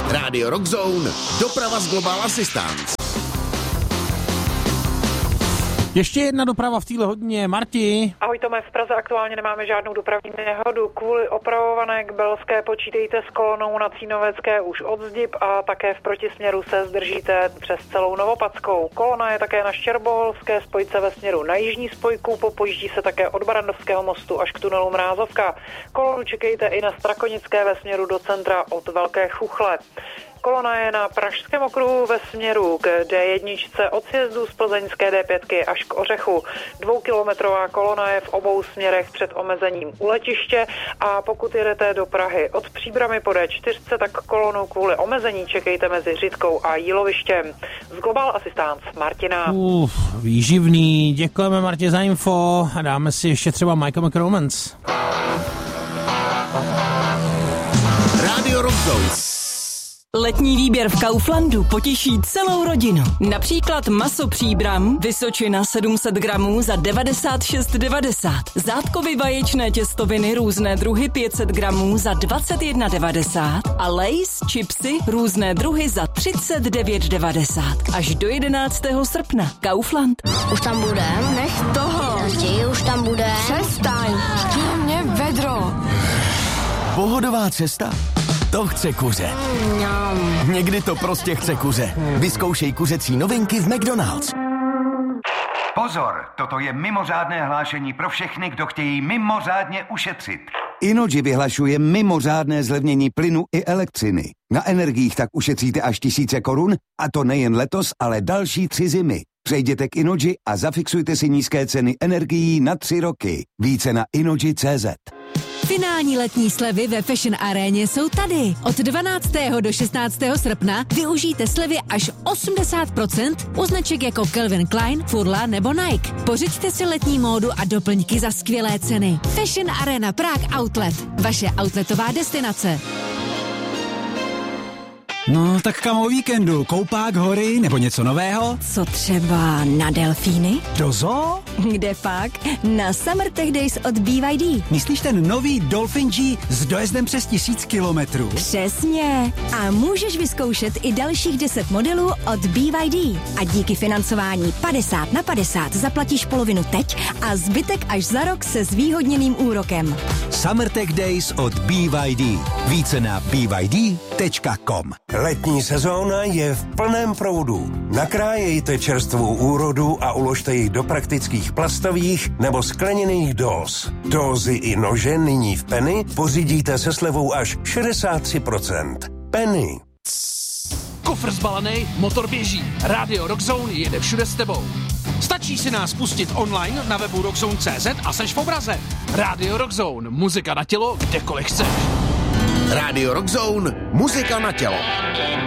Radio Rock Zone, doprava z Global Assistance. Ještě jedna doprava v téhle hodině. Marti. Ahoj Tome, v Praze aktuálně nemáme žádnou dopravní nehodu. Kvůli opravované k Belské počítejte s kolonou na Cínovecké už od Zdib a také v protisměru se zdržíte přes celou Novopadskou. Kolona je také na Štěrboholské spojce ve směru na jižní spojku, popojíždí se také od Barandovského mostu až k tunelu Mrázovka. Kolonu čekejte i na Strakonické ve směru do centra od Velké Chuchle. Kolona je na Pražském okruhu ve směru k D1 od sjezdu z plzeňské D5 až k Ořechu. 2kilometrová kolona je v obou směrech před omezením u letiště a pokud jedete do Prahy od Příbrami po D4, tak kolonu kvůli omezení čekejte mezi Řitkou a Jílovištěm. Z Global Assistance Martina. Výživný, děkujeme Martě za info a dáme si ještě třeba My Chemical Romance. Radio Rock Zone. Letní výběr v Kauflandu potěší celou rodinu. Například maso Příbram, Vysočina 700 gramů za 96,90. Zátkovy vaječné těstoviny různé druhy 500 gramů za 21,90. A Lay's chipsy různé druhy za 39,90. Až do 11. srpna. Kaufland. Už tam budem? Nech toho. Už tam bude. Přestaň. Mě vedro. Pohodová cesta? To chce kuře. Někdy to prostě chce kuře. Vyzkoušej kuřecí novinky v McDonald's. Pozor, toto je mimořádné hlášení pro všechny, kdo chtějí mimořádně ušetřit. Innogy vyhlašuje mimořádné zlevnění plynu i elektřiny. Na energiích tak ušetříte až 1000 korun, a to nejen letos, ale další 3 zimy. Přejděte k Innogy a zafixujte si nízké ceny energií na 3 roky. Více na Innogy.cz. Finální letní slevy ve Fashion Aréně jsou tady. Od 12. do 16. srpna využijte slevy až 80% u značek jako Calvin Klein, Furla nebo Nike. Pořiďte si letní módu a doplňky za skvělé ceny. Fashion Arena Prague Outlet. Vaše outletová destinace. No, tak kam o víkendu? Koupák, hory nebo něco nového? Co třeba na delfíny? Do zoo? Kde pak? Na Summer Tech Days od BYD. Myslíš ten nový Dolphin G s dojezdem přes 1000 kilometrů? Přesně. A můžeš vyzkoušet i dalších 10 modelů od BYD. A díky financování 50/50 zaplatíš polovinu teď a zbytek až za rok se zvýhodněným úrokem. Summer Tech Days od BYD. Více na byd.com. Letní sezóna je v plném proudu. Nakrájejte čerstvou úrodu a uložte ji do praktických plastových nebo skleněných dóz. Dózy i nože nyní v Penny pořídíte se slevou až 63%. Penny. Kofr zbalený, motor běží. Radio Rock Zone jede všude s tebou. Stačí si nás pustit online na webu rockzone.cz a seš v obraze. Radio Rock Zone, muzika na tělo, kdekoliv chceš. Radio Rock Zone, muzika na tělo.